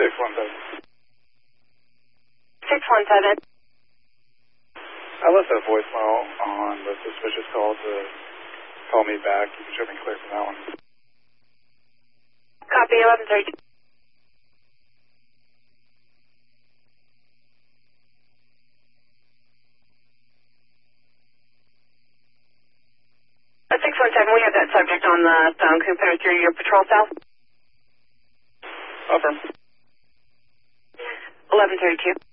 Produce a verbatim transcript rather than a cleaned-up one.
six one seven. six one seven. I left a voicemail on the suspicious call to call me back. You can show me clear from that one. Copy, eleven thirty-two. six one seven, we have that subject on the phone. Can you put it through your patrol cell? Affirm. eleven thirty-two.